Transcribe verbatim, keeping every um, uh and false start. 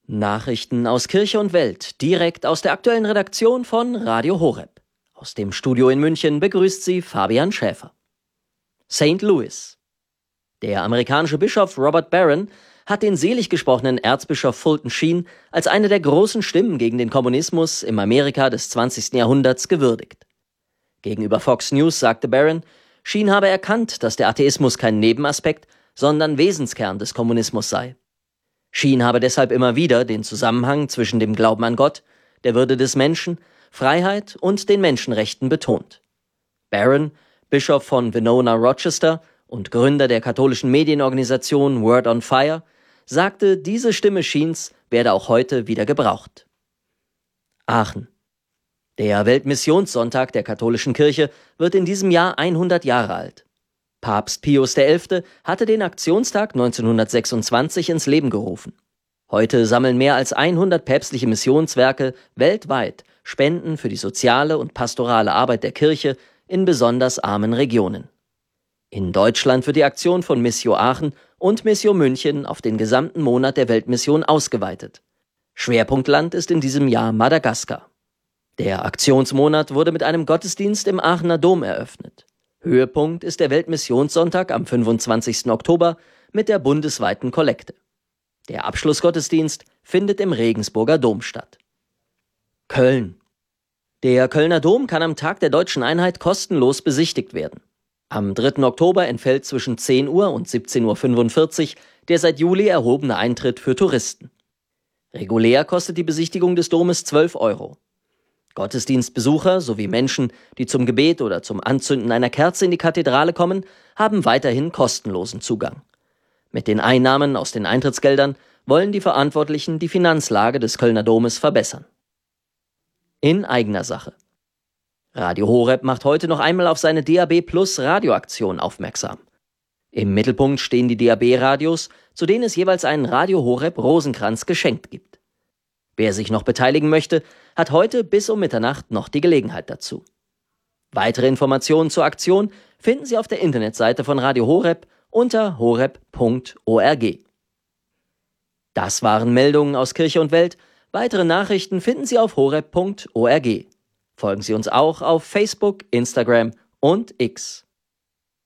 Nachrichten aus Kirche und Welt, direkt aus der aktuellen Redaktion von Radio Horeb. Aus dem Studio in München begrüßt Sie Fabian Schäfer. Sankt Louis. Der amerikanische Bischof Robert Barron hat den selig gesprochenen Erzbischof Fulton Sheen als eine der großen Stimmen gegen den Kommunismus im Amerika des zwanzigsten Jahrhunderts gewürdigt. Gegenüber Fox News sagte Barron, Sheen habe erkannt, dass der Atheismus kein Nebenaspekt, sondern Wesenskern des Kommunismus sei. Sheen habe deshalb immer wieder den Zusammenhang zwischen dem Glauben an Gott, der Würde des Menschen, Freiheit und den Menschenrechten betont. Barron, Bischof von Winona Rochester und Gründer der katholischen Medienorganisation Word on Fire, sagte, diese Stimme Sheens werde auch heute wieder gebraucht. Aachen. Der Weltmissionssonntag der katholischen Kirche wird in diesem Jahr hundert Jahre alt. Papst Pius der Elfte hatte den Aktionstag neunzehnhundertsechsundzwanzig ins Leben gerufen. Heute sammeln mehr als hundert päpstliche Missionswerke weltweit Spenden für die soziale und pastorale Arbeit der Kirche in besonders armen Regionen. In Deutschland wird die Aktion von Missio Aachen und Missio München auf den gesamten Monat der Weltmission ausgeweitet. Schwerpunktland ist in diesem Jahr Madagaskar. Der Aktionsmonat wurde mit einem Gottesdienst im Aachener Dom eröffnet. Höhepunkt ist der Weltmissionssonntag am fünfundzwanzigsten Oktober mit der bundesweiten Kollekte. Der Abschlussgottesdienst findet im Regensburger Dom statt. Köln. Der Kölner Dom kann am Tag der Deutschen Einheit kostenlos besichtigt werden. Am dritten Oktober entfällt zwischen zehn Uhr und siebzehn Uhr fünfundvierzig der seit Juli erhobene Eintritt für Touristen. Regulär kostet die Besichtigung des Domes zwölf Euro. Gottesdienstbesucher sowie Menschen, die zum Gebet oder zum Anzünden einer Kerze in die Kathedrale kommen, haben weiterhin kostenlosen Zugang. Mit den Einnahmen aus den Eintrittsgeldern wollen die Verantwortlichen die Finanzlage des Kölner Domes verbessern. In eigener Sache. Radio Horeb macht heute noch einmal auf seine D A B Plus Radioaktion aufmerksam. Im Mittelpunkt stehen die D A B-Radios, zu denen es jeweils einen Radio Horeb Rosenkranz geschenkt gibt. Wer sich noch beteiligen möchte, hat heute bis um Mitternacht noch die Gelegenheit dazu. Weitere Informationen zur Aktion finden Sie auf der Internetseite von Radio Horeb unter horeb punkt org. Das waren Meldungen aus Kirche und Welt. Weitere Nachrichten finden Sie auf horeb punkt org. Folgen Sie uns auch auf Facebook, Instagram und X.